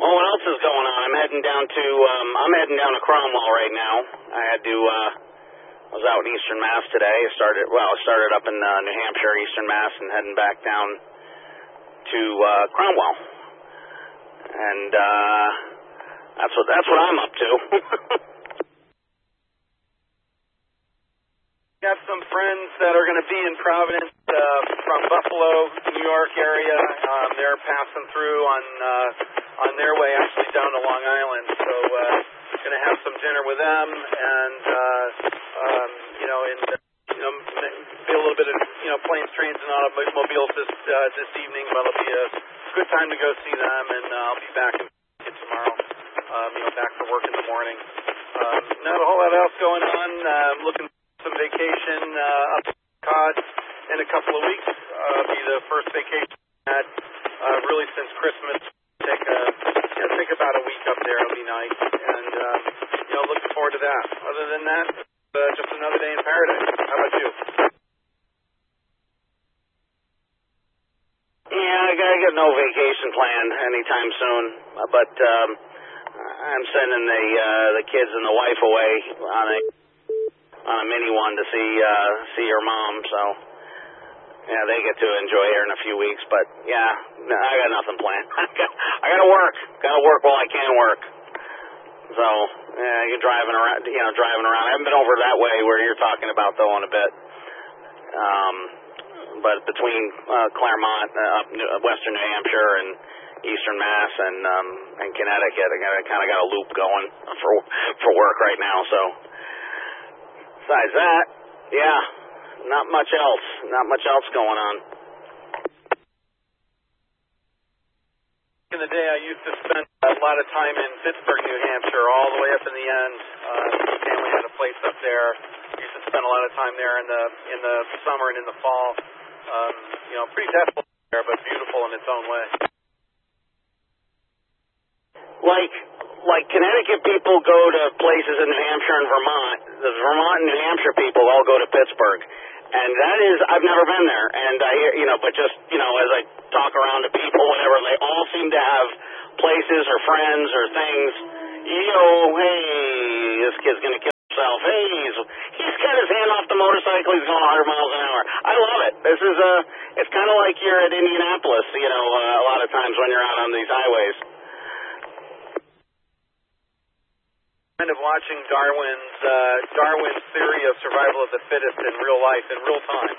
Well, what else is going on? I'm heading down to Cromwell right now. I was out in Eastern Mass today. I started up in New Hampshire, Eastern Mass, and heading back down to Cromwell. And that's what I'm up to. Got some friends that are going to be in Providence from Buffalo, New York area. They're passing through on their way actually down to Long Island. So going to have some dinner with them and be a little bit of planes, trains, and automobiles this evening. But it'll be a good time to go see them, and I'll be back tomorrow. Back for work in the morning. Not a whole lot else going on. Looking some vacation up to Cod in a couple of weeks. Be the first vacation I've had really since Christmas. Take about a week up there. It'll be nice, and looking forward to that. Other than that, just another day in paradise. How about you? Yeah, I got no vacation planned anytime soon, but I'm sending the kids and the wife away on a mini one to see her mom, so yeah, they get to enjoy her in a few weeks. But yeah, I got nothing planned. I gotta work while I can work. So yeah, you're driving around. I haven't been over that way where you're talking about though in a bit. But between Claremont, western New Hampshire, and Eastern Mass, and Connecticut, I kind of got a loop going for work right now. So besides that, yeah, not much else going on. In the day, I used to spend a lot of time in Pittsburgh, New Hampshire, all the way up in the end. My family had a place up there. I used to spend a lot of time there in the summer and in the fall. Pretty desolate there, but beautiful in its own way. Like Connecticut people go to places in New Hampshire and Vermont. The Vermont and New Hampshire people all go to Pittsburgh. And that is, I've never been there. And I hear, but just, as I talk around to people, whatever, they all seem to have places or friends or things. Hey, this kid's going to kill himself. Hey, he's got his hand off the motorcycle. He's going 100 miles an hour. I love it. It's kind of like you're at Indianapolis, a lot of times when you're out on these highways. Kind of watching Darwin's theory of survival of the fittest in real life, in real time.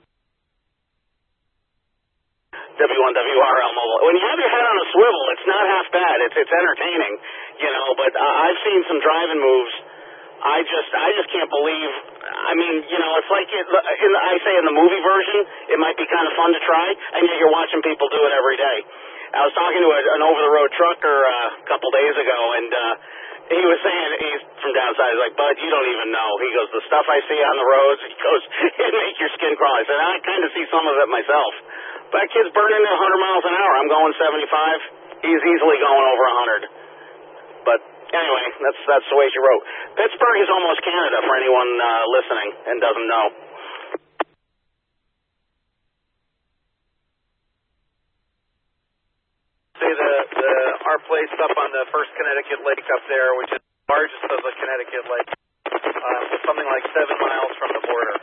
W1WRL Mobile. When you have your head on a swivel, it's not half bad. It's entertaining, but I've seen some driving moves. I just can't believe. I mean, it's like I say in the movie version, it might be kind of fun to try, and yet you're watching people do it every day. I was talking to an over-the-road trucker a couple days ago, and he was saying, he's from down south, he's like, Bud, you don't even know. He goes, the stuff I see on the roads, he goes, it'd make your skin crawl. I said, I kind of see some of it myself. But that kid's burning at 100 miles an hour. I'm going 75. He's easily going over 100. But anyway, that's the way she wrote. Pittsburgh is almost Canada for anyone listening and doesn't know. Our place up on the first Connecticut lake up there, which is the largest of the Connecticut lakes, something like 7 miles from the border.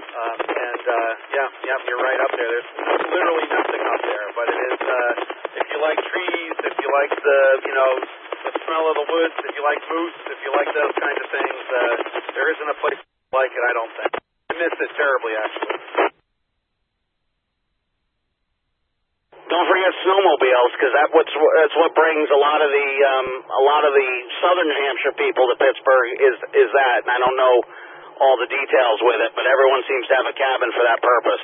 You're right up there. There's literally nothing up there, but it is, if you like trees, if you like the smell of the woods, if you like moose, if you like those kinds of things, there isn't a place like it, I don't think. I miss it terribly, actually. Don't forget snowmobiles, because that's what brings a lot of the southern New Hampshire people to Pittsburgh is that. And I don't know all the details with it, but everyone seems to have a cabin for that purpose.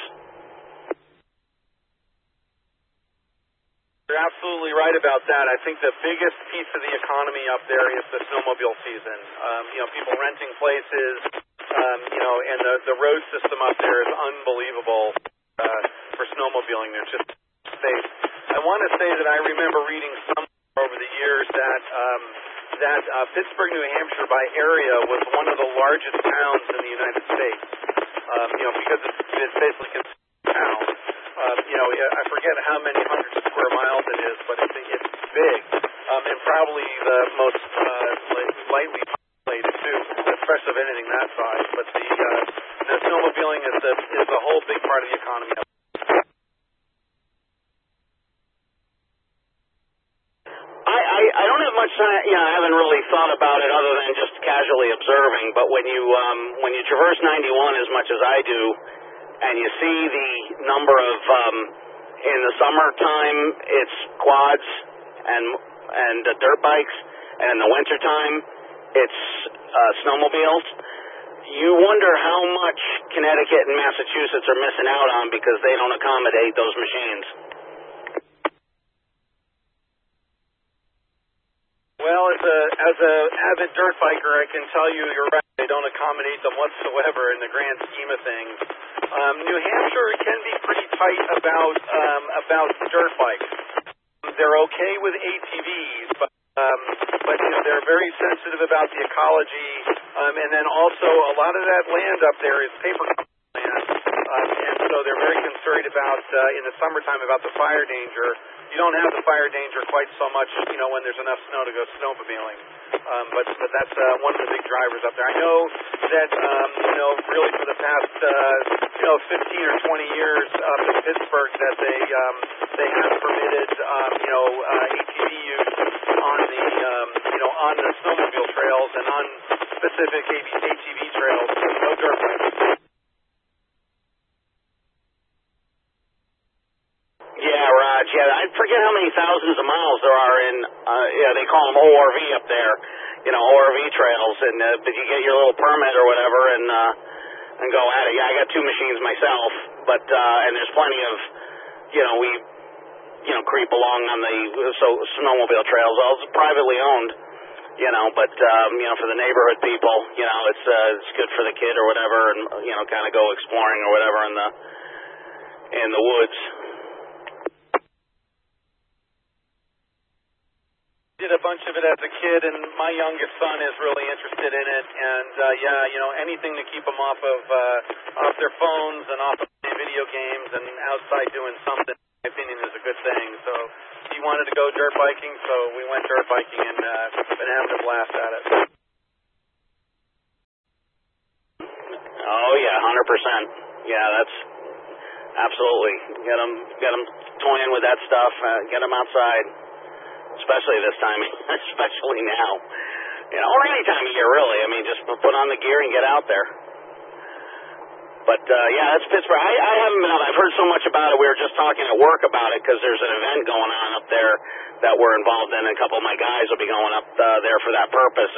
You're absolutely right about that. I think the biggest piece of the economy up there is the snowmobile season. People renting places, and the road system up there is unbelievable for snowmobiling. There's just space. I want to say that I remember reading somewhere over the years that Pittsburgh, New Hampshire, by area, was one of the largest towns in the United States. Because it's basically considered a town. I forget how many hundreds of square miles it is, but it's big. And probably the most lightly populated too, especially of anything that size. But the snowmobiling is a whole big part of the economy. I don't have much time. I haven't really thought about it other than just casually observing. But when you traverse 91 as much as I do, and you see the number of in the summertime it's quads and dirt bikes, and in the wintertime it's snowmobiles. You wonder how much Connecticut and Massachusetts are missing out on because they don't accommodate those machines. Well, as a avid dirt biker, I can tell you you're right. They don't accommodate them whatsoever in the grand scheme of things. New Hampshire can be pretty tight about dirt bikes. They're okay with ATVs, but they're very sensitive about the ecology. And then also a lot of that land up there is paper land, and so they're very concerned about in the summertime about the fire danger. You don't have the fire danger quite so much, when there's enough snow to go snowmobiling. But that's one of the big drivers up there. I know that, really for the past, 15 or 20 years up in Pittsburgh that they have permitted, ATV use on the snowmobile trails and on specific ATV trails, no dirt bikes. Yeah, Raj. Yeah, I forget how many thousands of miles there are in. They call them ORV up there. ORV trails, and but you get your little permit or whatever, and go at it. Yeah, I got two machines myself, but and there's plenty of, we, creep along on the snowmobile trails. All privately owned, but for the neighborhood people, it's good for the kid or whatever, and kind of go exploring or whatever in the woods. Did a bunch of it as a kid, and my youngest son is really interested in it. And anything to keep them off their phones and off of video games and outside doing something, in my opinion, is a good thing. So he wanted to go dirt biking, so we went dirt biking and been having a blast at it. Oh yeah, 100%. Yeah, that's absolutely get them toying with that stuff. Get them outside. Especially this time, especially now, or any time of year, really. I mean, just put on the gear and get out there. But, that's Pittsburgh. I haven't been out. I've heard so much about it. We were just talking at work about it because there's an event going on up there that we're involved in. A couple of my guys will be going up there for that purpose.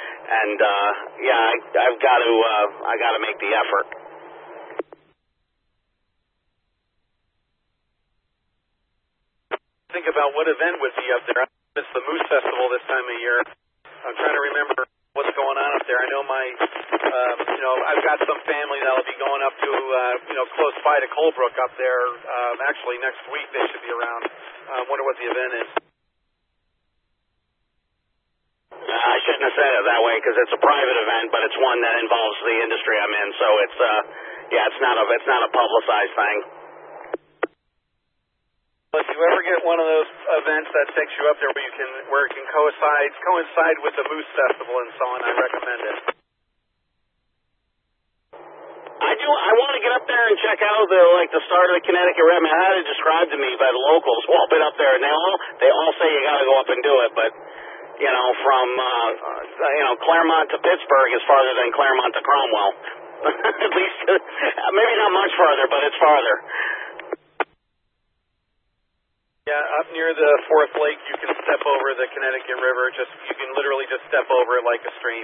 I've got to make the effort. Think about what event would be up there. It's the Moose Festival this time of year. I'm trying to remember what's going on up there. I know I've got some family that'll be going up to, close by to Colebrook up there. Actually, next week they should be around. Wonder what the event is. I shouldn't have said it that way because it's a private event, but it's one that involves the industry I'm in. So it's not a publicized thing. If you ever get one of those events that takes you up there where it can coincide with the Moose Festival and so on, I recommend it. I do. I want to get up there and check out the start of the Connecticut Red. I had it described to me by the locals who all been up there, and they all say you got to go up and do it. But from Claremont to Pittsburgh is farther than Claremont to Cromwell. At least maybe not much farther, but it's farther. Yeah, up near the Fourth Lake, you can step over the Connecticut River. You can literally just step over it like a stream.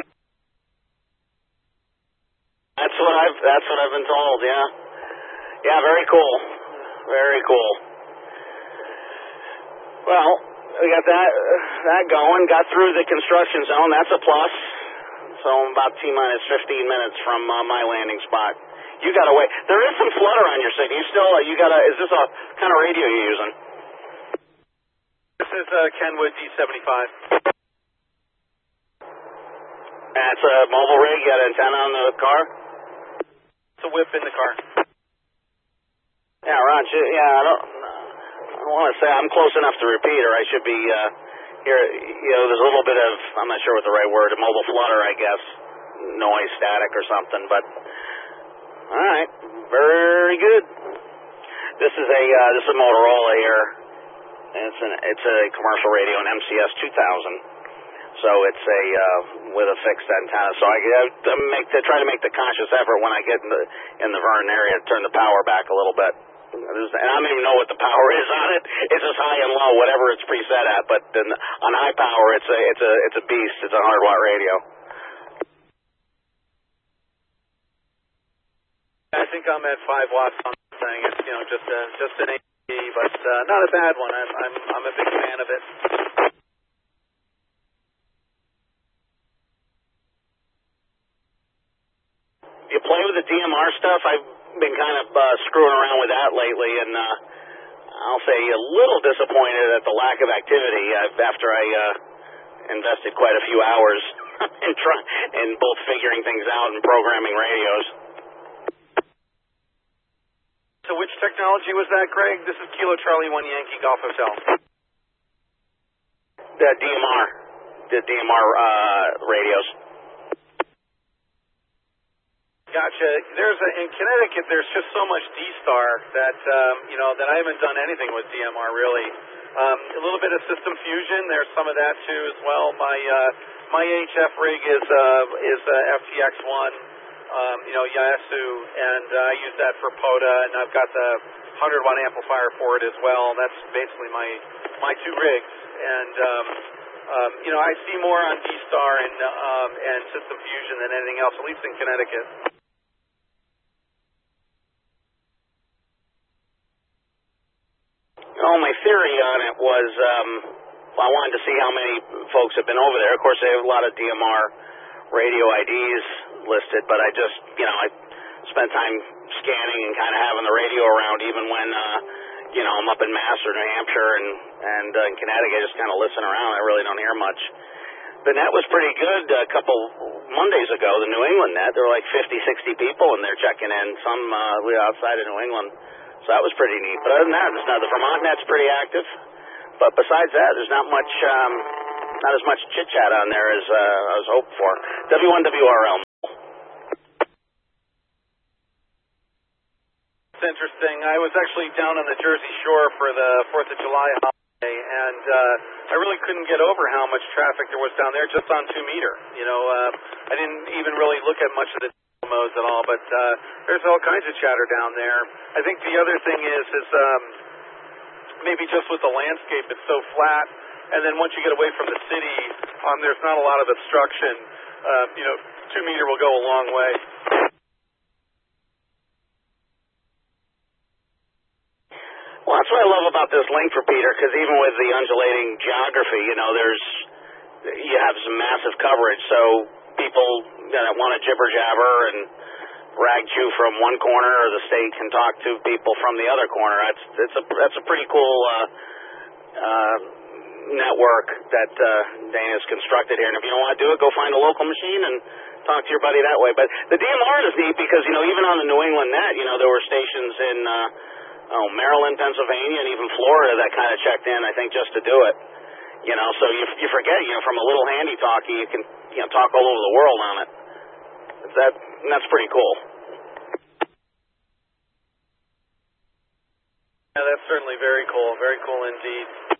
That's what I've been told. Yeah, yeah, very cool, very cool. Well, we got that going. Got through the construction zone. That's a plus. So I'm about T-minus 15 minutes from my landing spot. You got to wait. There is some flutter on your signal. Is this a kind of radio you're using? This is Kenwood D75. That's a mobile rig. You got an antenna on the car? It's a whip in the car. Yeah, Ron. I don't want to say I'm close enough to repeat, or I should be Here, there's a little bit of, I'm not sure what the right word, a mobile flutter, I guess, noise, static or something, but all right, very good. This is a Motorola here. It's a commercial radio, an MCS 2000. So it's with a fixed antenna. So I try to make the conscious effort when I get in the Vernon area to turn the power back a little bit. And I don't even know what the power is on it. It's just high and low, whatever it's preset at. But then on high power, it's a beast. It's a 100-watt radio. I think I'm at 5 watts on this thing. It's just an AD, but not a bad one. I'm a big fan of it. You play with the DMR stuff? I've been kind of screwing around with that lately, and I'll say a little disappointed at the lack of activity after I invested quite a few hours in both figuring things out and programming radios. So which technology was that, Greg? This is Kilo Charlie 1 Yankee Golf Hotel. The DMR radios. Gotcha. In Connecticut, there's just so much D-Star that that I haven't done anything with DMR really. A little bit of System Fusion. There's some of that too as well. My HF rig is FTX1, Yaesu, and I use that for POTA, and I've got the 100-watt amplifier for it as well. That's basically my two rigs, and I see more on D-Star and System Fusion than anything else, at least in Connecticut. Oh, my theory on it was I wanted to see how many folks have been over there. Of course, they have a lot of DMR radio IDs listed, but I just, I spent time scanning and kind of having the radio around even when, I'm up in Mass or New Hampshire and in Connecticut, just kind of listen around. I really don't hear much. The net was pretty good a couple Mondays ago, the New England net. There were like 50, 60 people in there checking in, some outside of New England. So that was pretty neat. But other than that, the Vermont net's pretty active. But besides that, there's not much, not as much chit-chat on there as I was hoping for. W1WRL. It's interesting. I was actually down on the Jersey Shore for the 4th of July holiday, and I really couldn't get over how much traffic there was down there just on 2 meter. I didn't even really look at much of the modes at all, but there's all kinds of chatter down there. I think the other thing is maybe just with the landscape, it's so flat, and then once you get away from the city, there's not a lot of obstruction. 2 meter will go a long way. Well, that's what I love about this link repeater, because even with the undulating geography, you have some massive coverage, so people that want to jibber jabber and rag chew from one corner of the state can talk to people from the other corner. That's a pretty cool network that Dana's constructed here. And if you don't want to do it, go find a local machine and talk to your buddy that way. But the DMR is neat because even on the New England net, there were stations in Maryland, Pennsylvania, and even Florida that kind of checked in, I think, just to do it. So you forget, from a little handy talkie, you can talk all over the world on it. That's pretty cool. Yeah, that's certainly very cool indeed.